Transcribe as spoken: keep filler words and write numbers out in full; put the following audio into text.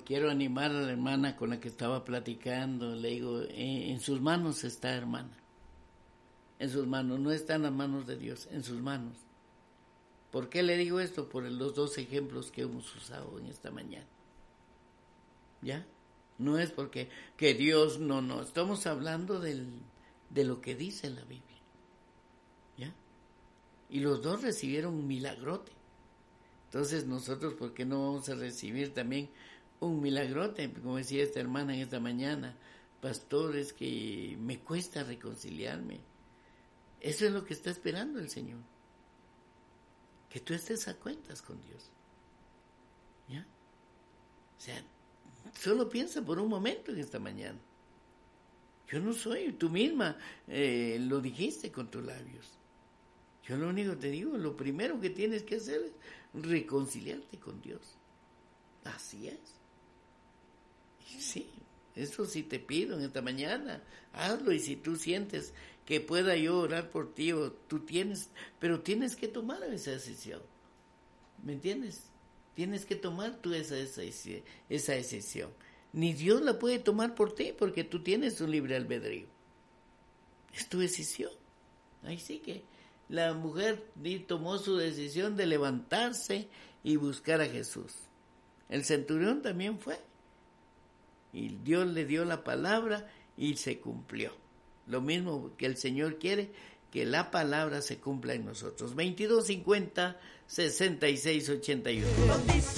quiero animar a la hermana con la que estaba platicando. Le digo, eh, en sus manos está, hermana. En sus manos, no está en las manos de Dios, en sus manos. ¿Por qué le digo esto? Por los dos ejemplos que hemos usado en esta mañana. ¿Ya? No es porque que Dios, no, no. Estamos hablando del, de lo que dice la Biblia. ¿Ya? Y los dos recibieron un milagrote. Entonces nosotros, ¿por qué no vamos a recibir también un milagrote? Como decía esta hermana en esta mañana, pastor, es que me cuesta reconciliarme. Eso es lo que está esperando el Señor. Que tú estés a cuentas con Dios. ¿Ya? O sea, solo piensa por un momento en esta mañana. Yo no soy, tú misma eh, lo dijiste con tus labios. Yo lo único que te digo, lo primero que tienes que hacer es reconciliarte con Dios. Así es. Y sí, eso sí te pido en esta mañana. Hazlo, y si tú sientes que pueda yo orar por ti, o tú tienes, pero tienes que tomar esa decisión. ¿Me entiendes? Tienes que tomar tú esa, esa, esa decisión. Ni Dios la puede tomar por ti, porque tú tienes un libre albedrío. Es tu decisión. Ahí sí que la mujer tomó su decisión de levantarse y buscar a Jesús. El centurión también fue. Y Dios le dio la palabra y se cumplió. Lo mismo que el Señor quiere, que la palabra se cumpla en nosotros. veintidós cincuenta, sesenta y seis ochenta y uno.